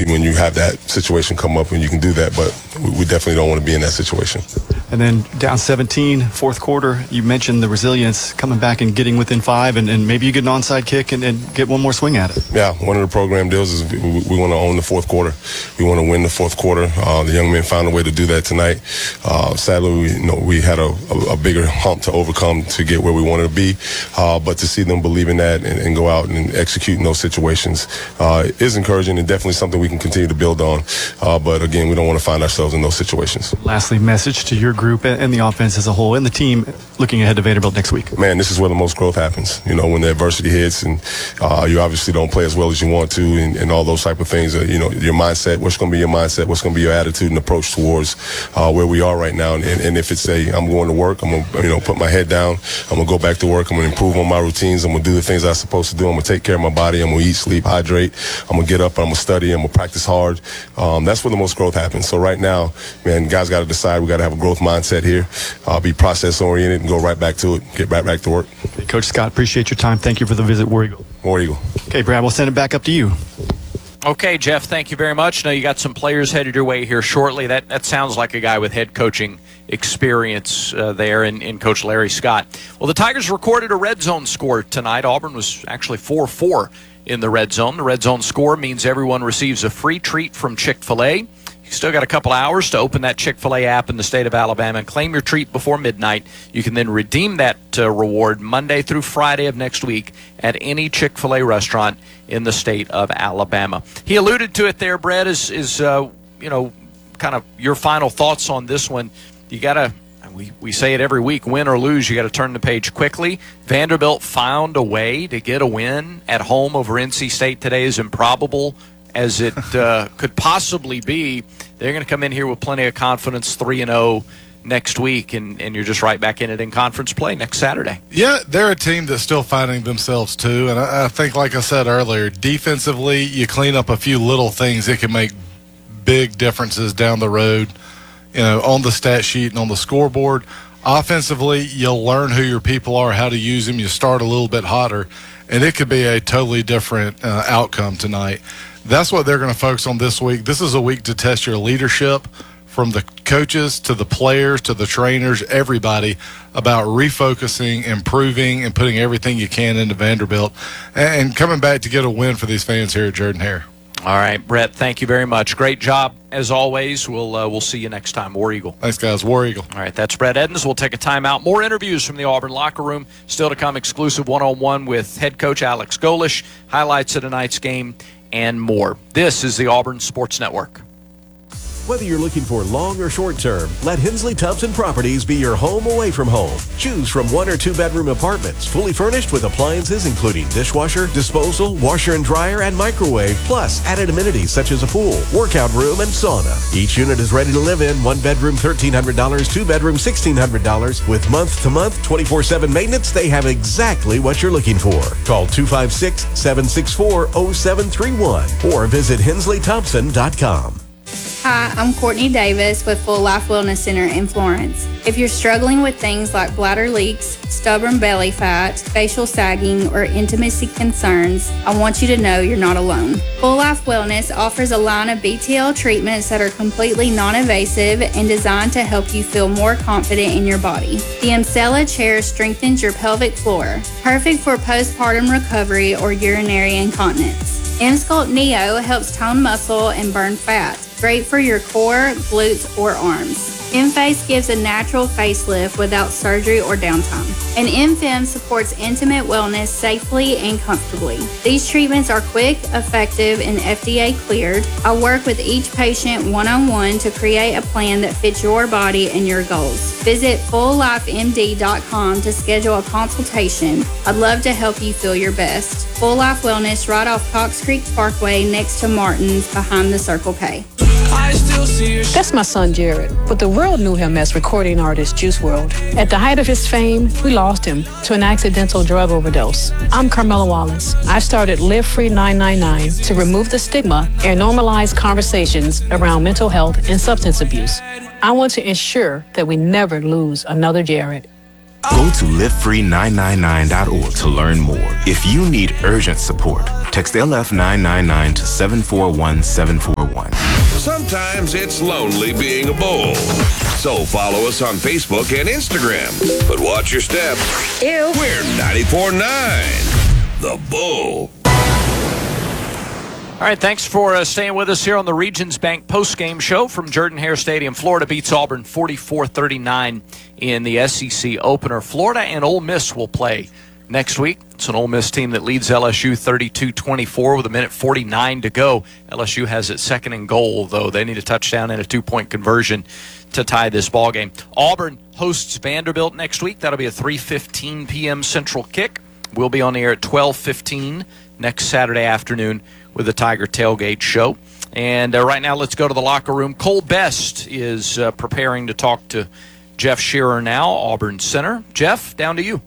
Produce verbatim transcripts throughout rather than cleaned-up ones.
when you have that situation come up and you can do that, but we, we definitely don't want to be in that situation. And then down seventeen, fourth quarter, you mentioned the resilience coming back and getting within five, and, and maybe you get an onside kick and, and get one more swing at it. Yeah, one of the program deals is we, we want to own the fourth quarter. We want to win the fourth quarter. Uh, the young men found a way to do that tonight. Uh, sadly, we, you know, we had a, a, a bigger hump to overcome to get where we wanted to be, uh, but to see them believe in that and, and go out and execute in those situations uh, is encouraging and definitely something we can continue to build on. Uh, but again, we don't want to find ourselves in those situations. Lastly, message to your group and the offense as a whole and the team looking ahead to Vanderbilt next week. Man, this is where the most growth happens. You know, when the adversity hits and uh, you obviously don't play as well as you want to and, and all those type of things. Uh, you know, your mindset, what's going to be your mindset, what's going to be your attitude and approach towards uh, where we are right now. And, and if it's a, I'm going to work, I'm going to, you know, put my head down, I'm going to go back to work, I'm going to improve on my routines, I'm going to do the things I'm supposed to do, I'm going to take care of my body, I'm going to eat, sleep, hydrate, I'm going to get up, I'm going to study, I'm going to practice hard. Um, that's where the most growth happens. So right now, man, guys got to decide. We got to have a growth mindset here, uh, be process oriented and go right back to it, get right back to work. Hey, Coach Scott, appreciate your time. Thank you for the visit, War Eagle. War Eagle. Okay, Brad, we'll send it back up to you. Okay, Jeff, thank you very much. Now you got some players headed your way here shortly. That that sounds like a guy with head coaching experience uh, there in, in Coach Larry Scott. Well, the Tigers recorded a red zone score tonight. Auburn was actually four four in the red zone. The red zone score means everyone receives a free treat from Chick-fil-A. You still got a couple hours to open that Chick-fil-A app in the state of Alabama and claim your treat before midnight. You can then redeem that uh, reward Monday through Friday of next week at any Chick-fil-A restaurant in the state of Alabama. He alluded to it there, Brett, is, is uh, you know, kind of your final thoughts on this one. You got to, we, we say it every week, win or lose, you got to turn the page quickly. Vanderbilt found a way to get a win at home over N C State today, is improbable as it uh, could possibly be. They're going to come in here with plenty of confidence, three and oh next week, and, and you're just right back in it in conference play next Saturday. Yeah, they're a team that's still finding themselves too, and I, I think, like I said earlier, defensively, you clean up a few little things, it can make big differences down the road, you know, on the stat sheet and on the scoreboard. Offensively, you'll learn who your people are, how to use them. You start a little bit hotter, and it could be a totally different uh, outcome tonight. That's what they're going to focus on this week. This is a week to test your leadership from the coaches to the players to the trainers, everybody, about refocusing, improving, and putting everything you can into Vanderbilt and coming back to get a win for these fans here at Jordan-Hare. All right, Brett, thank you very much. Great job, as always. We'll uh, we'll see you next time. War Eagle. Thanks, guys. War Eagle. All right, that's Brett Edens. We'll take a timeout. More interviews from the Auburn locker room. Still to come, exclusive one-on-one with head coach Alex Golesh, highlights of tonight's game, and more. This is the Auburn Sports Network. Whether you're looking for long or short term, let Hensley Thompson Properties be your home away from home. Choose from one or two bedroom apartments, fully furnished with appliances including dishwasher, disposal, washer and dryer, and microwave, plus added amenities such as a pool, workout room, and sauna. Each unit is ready to live in. One bedroom, thirteen hundred dollars, two bedroom, sixteen hundred dollars. With month to month, twenty-four seven maintenance, they have exactly what you're looking for. Call two five six, seven six four, zero seven three one or visit hensley thompson dot com. Hi, I'm Courtney Davis with Full Life Wellness Center in Florence. If you're struggling with things like bladder leaks, stubborn belly fat, facial sagging, or intimacy concerns, I want you to know you're not alone. Full Life Wellness offers a line of B T L treatments that are completely non-invasive and designed to help you feel more confident in your body. The Emsella chair strengthens your pelvic floor, perfect for postpartum recovery or urinary incontinence. Emsculpt Neo helps tone muscle and burn fat. Great for your core, glutes, or arms. M-Face gives a natural facelift without surgery or downtime. And M-Fem supports intimate wellness safely and comfortably. These treatments are quick, effective, and F D A cleared. I work with each patient one-on-one to create a plan that fits your body and your goals. Visit full life m d dot com to schedule a consultation. I'd love to help you feel your best. Full Life Wellness right off Cox Creek Parkway next to Martin's behind the Circle K. That's my son Jared, but the world knew him as recording artist Juice world. At the height of his fame, we lost him to an accidental drug overdose. I'm Carmela Wallace. I started Live Free nine nine nine to remove the stigma and normalize conversations around mental health and substance abuse. I want to ensure that we never lose another Jared. Go to live free nine nine nine dot org to learn more. If you need urgent support, text L F nine nine nine to seven four one seven four one. Sometimes it's lonely being a bull. So follow us on Facebook and Instagram. But watch your step. Ew. We're ninety-four point nine, The Bull. All right, thanks for uh, staying with us here on the Regions Bank postgame show from Jordan-Hare Stadium. Florida beats Auburn forty-four thirty-nine in the S E C opener. Florida and Ole Miss will play next week. It's an Ole Miss team that leads L S U thirty-two twenty-four with a minute forty-nine to go. L S U has it second and goal, though. They need a touchdown and a two-point conversion to tie this ball game. Auburn hosts Vanderbilt next week. That'll be a three fifteen p.m. Central kick. We'll be on the air at twelve fifteen next Saturday afternoon with the Tiger Tailgate Show. And uh, right now, let's go to the locker room. Cole Best is uh, preparing to talk to Jeff Shearer now, Auburn center. Jeff, down to you.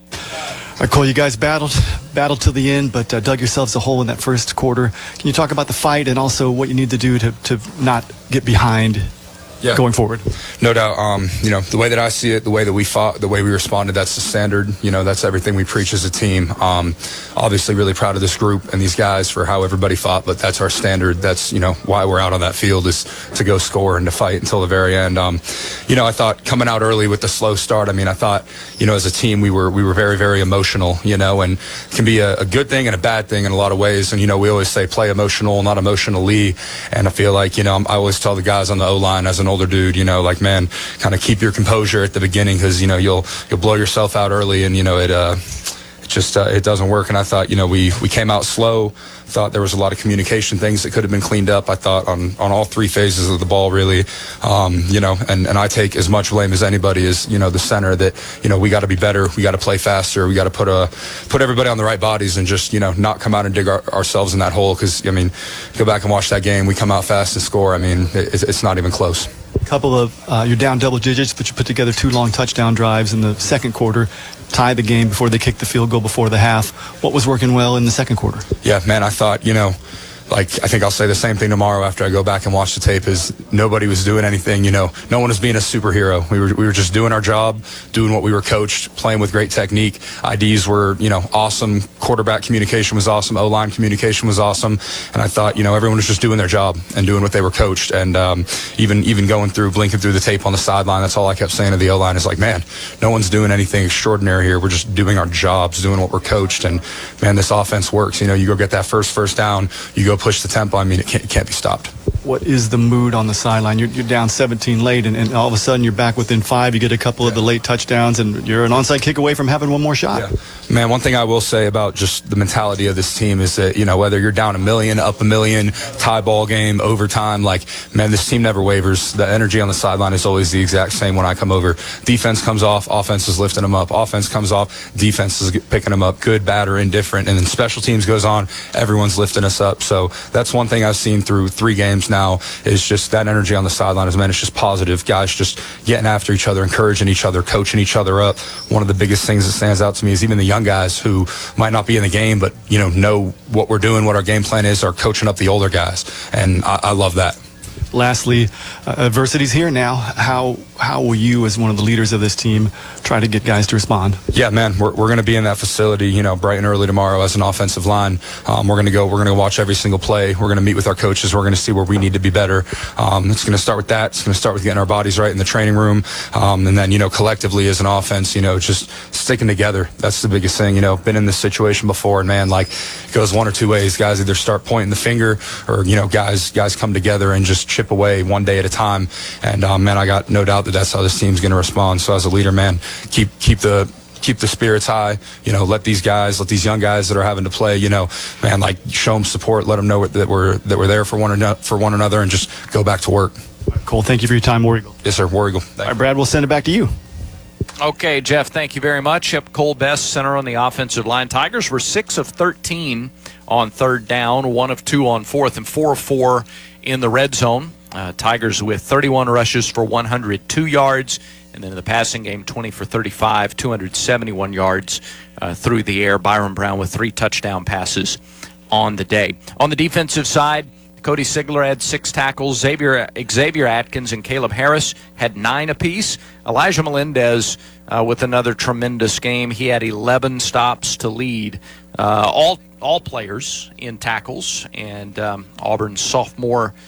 All right, Cole, you guys battled battled to the end, but uh, dug yourselves a hole in that first quarter. Can you talk about the fight and also what you need to do to, to not get behind yeah. going forward? No doubt. Um, you know, the way that I see it, the way that we fought, the way we responded, that's the standard. You know, that's everything we preach as a team. Um, obviously really proud of this group and these guys for how everybody fought, but that's our standard. That's, you know, why we're out on that field is to go score and to fight until the very end. Um, you know, I thought coming out early with the slow start, I mean, I thought, you know, as a team, we were we were very, very emotional, you know, and it can be a, a good thing and a bad thing in a lot of ways. And, you know, we always say play emotional, not emotionally. And I feel like, you know, I always tell the guys on the O-line as an older dude, you know, like, man, kind of keep your composure at the beginning because, you know, you'll you'll blow yourself out early and, you know, it uh, it just uh, it doesn't work. And I thought, you know, we, we came out slow. Thought there was a lot of communication things that could have been cleaned up. I thought on, on all three phases of the ball, really, um, you know, and, and I take as much blame as anybody as, you know, the center that, you know, we got to be better. We got to play faster. We got to put a, put everybody on the right bodies and just, you know, not come out and dig our, ourselves in that hole. Because, I mean, go back and watch that game. We come out fast and score. I mean, it, it's not even close. A couple of, uh, you're down double digits, but you put together two long touchdown drives in the second quarter, tie the game before they kicked the field goal before the half. What was working well in the second quarter? Yeah, man, I thought, you know, like, I think I'll say the same thing tomorrow after I go back and watch the tape is nobody was doing anything, you know, no one was being a superhero. We were we were just doing our job, doing what we were coached, playing with great technique. I Ds were, you know, awesome. Quarterback communication was awesome. O-line communication was awesome. And I thought, you know, everyone was just doing their job and doing what they were coached. And um, even even going through, blinking through the tape on the sideline, that's all I kept saying to the O-line is like, man, no one's doing anything extraordinary here. We're just doing our jobs, doing what we're coached. And, man, this offense works. You know, you go get that first first down, you go push the tempo. I mean, it can't, it can't be stopped. What is the mood on the sideline? You're, you're down seventeen late, and, and all of a sudden you're back within five. You get a couple of the late touchdowns, and you're an onside kick away from having one more shot. Yeah. Man, one thing I will say about just the mentality of this team is that, you know, whether you're down a million, up a million, tie ball game, overtime, like, man, this team never wavers. The energy on the sideline is always the exact same when I come over. Defense comes off, offense is lifting them up. Offense comes off, defense is picking them up, good, bad, or indifferent. And then special teams goes on, everyone's lifting us up. So that's one thing I've seen through three games now is just that energy on the sideline is, man, it's just positive. Guys just getting after each other, encouraging each other, coaching each other up. One of the biggest things that stands out to me is even the young guys who might not be in the game, but, you know, know what we're doing, what our game plan is, are coaching up the older guys. And I, I love that. Lastly, uh, adversity's here now. How how will you, as one of the leaders of this team, try to get guys to respond? Yeah, man, we're, we're going to be in that facility, you know, bright and early tomorrow as an offensive line. Um, we're going to go, we're going to watch every single play. We're going to meet with our coaches. We're going to see where we need to be better. Um, it's going to start with that. It's going to start with getting our bodies right in the training room. Um, and then, you know, collectively as an offense, you know, just sticking together. That's the biggest thing. You know, been in this situation before, and, man, like, it goes one or two ways. Guys either start pointing the finger or, you know, guys guys come together and just chip away one day at a time. And, um, man, I got no doubt that that's how this team's going to respond. So as a leader, man, keep keep the keep the spirits high. You know, let these guys, let these young guys that are having to play, you know, man, like, show them support, let them know that we're that we're there for one another, for one another, and just go back to work. Cole, thank you for your time, War Eagle. Yes, sir, War Eagle. All right, Brad, we'll send it back to you. Okay, Jeff, thank you very much. Yep, Cole Best, center on the offensive line. Tigers were six of thirteen on third down, one of two on fourth, and four of four in the red zone. Uh, Tigers with thirty-one rushes for one hundred two yards, and then in the passing game, twenty for thirty-five, two hundred seventy-one yards uh, through the air. Byron Brown with three touchdown passes on the day. On the defensive side, Cody Sigler had six tackles. Xavier Xavier Atkins and Caleb Harris had nine apiece. Elijah Melendez uh, with another tremendous game. He had eleven stops to lead uh, all all players in tackles. And um, Auburn's sophomore